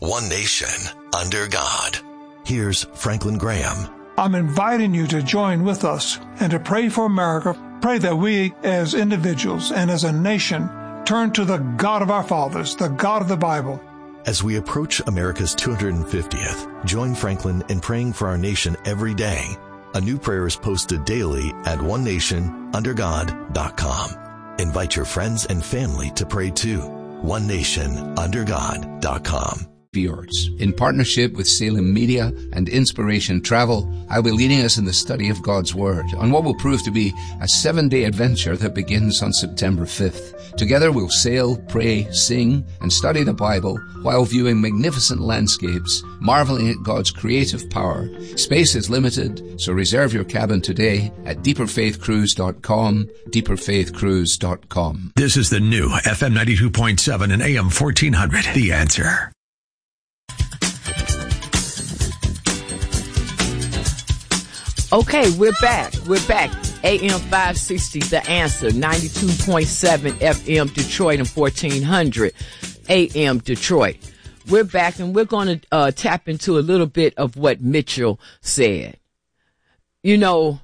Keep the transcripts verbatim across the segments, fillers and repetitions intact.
one nation, under God. Here's Franklin Graham. I'm inviting you to join with us and to pray for America. Pray that we as individuals and as a nation turn to the God of our fathers, the God of the Bible. As we approach America's two hundred fiftieth, join Franklin in praying for our nation every day. A new prayer is posted daily at one nation under god dot com. Invite your friends and family to pray too. one nation under god dot com. Viewers. In partnership with Salem Media and Inspiration Travel, I'll be leading us in the study of God's Word on what will prove to be a seven-day adventure that begins on September fifth. Together we'll sail, pray, sing, and study the Bible while viewing magnificent landscapes, marveling at God's creative power. Space is limited, so reserve your cabin today at deeper faith cruise dot com, deeper faith cruise dot com. This is the new F M ninety-two point seven and A M fourteen hundred, The Answer. Okay, we're back. We're back. A M five sixty, The Answer, ninety-two point seven F M Detroit and fourteen hundred A M Detroit. We're back, and we're going to uh, tap into a little bit of what Mitchell said. You know,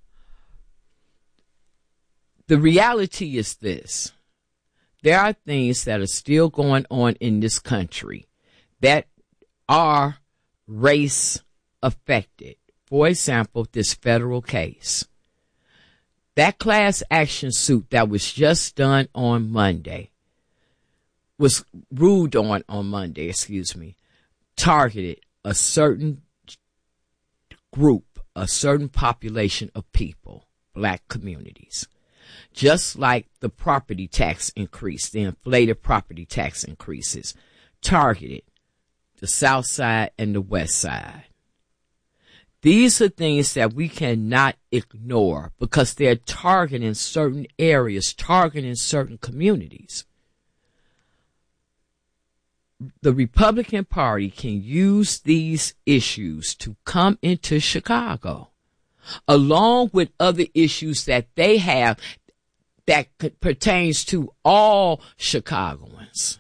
the reality is this. There are things that are still going on in this country that are race affected. For example, this federal case. That class action suit that was just done on Monday, was ruled on on Monday, excuse me, targeted a certain group, a certain population of people, black communities. Just like the property tax increase, the inflated property tax increases, targeted the South Side and the West Side. These are things that we cannot ignore because they're targeting certain areas, targeting certain communities. The Republican Party can use these issues to come into Chicago, along with other issues that they have that pertains to all Chicagoans,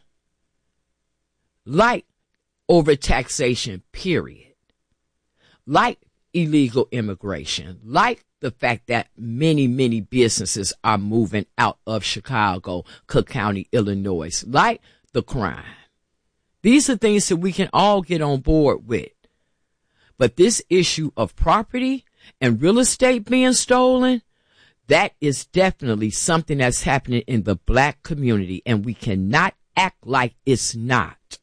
like overtaxation, period, like illegal immigration, like the fact that many, many businesses are moving out of Chicago, Cook County, Illinois, like the crime. These are things that we can all get on board with. But this issue of property and real estate being stolen, that is definitely something that's happening in the black community, and we cannot act like it's not.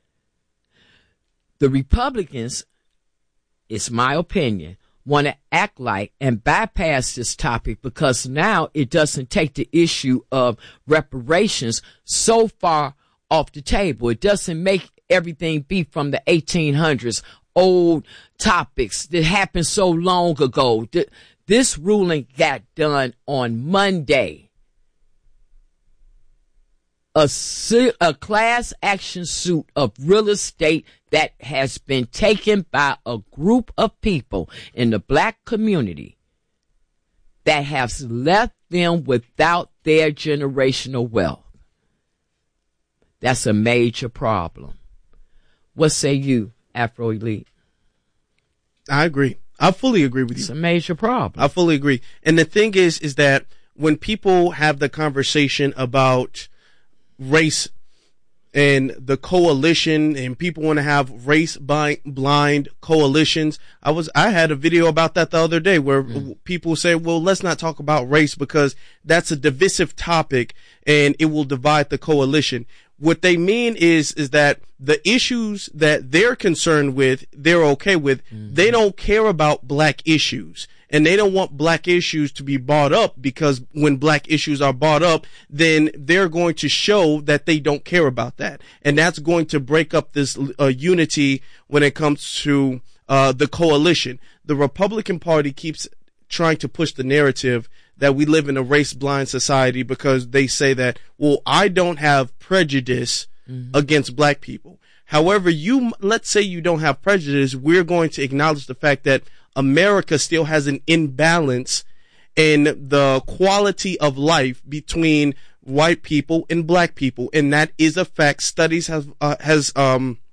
The Republicans, it's my opinion, want to act like and bypass this topic because now it doesn't take the issue of reparations so far off the table. It doesn't make everything be from the eighteen hundreds, old topics that happened so long ago. This ruling got done on Monday. A, a class action suit of real estate that has been taken by a group of people in the black community that has left them without their generational wealth. That's a major problem. What say you, Afro Elite? I agree. I fully agree with you. It's a major problem. I fully agree. And the thing is, is that when people have the conversation about race and the coalition, and people want to have race blind coalitions. I was, I had a video about that the other day where mm. people say, well, let's not talk about race because that's a divisive topic and it will divide the coalition. What they mean is, is that the issues that they're concerned with, they're okay with. Mm-hmm. They don't care about black issues. And they don't want black issues to be brought up because when black issues are brought up, then they're going to show that they don't care about that. And that's going to break up this uh, unity when it comes to uh, the coalition. The Republican Party keeps trying to push the narrative that we live in a race-blind society because they say that, well, I don't have prejudice mm-hmm. against black people. However, you, let's say you don't have prejudice, we're going to acknowledge the fact that America still has an imbalance in the quality of life between white people and black people, and that is a fact. Studies have uh, has um